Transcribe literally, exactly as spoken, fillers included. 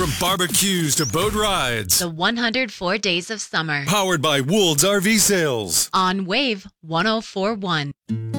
From barbecues to boat rides. The one hundred four Days of Summer. Powered by Woold's R V Sales. On Wave one oh four point one.